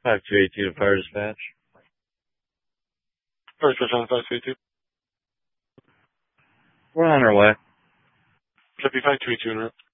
5282 to Fire Dispatch. Fire Dispatch on 5282. We're on our way. Copy 5282 en route.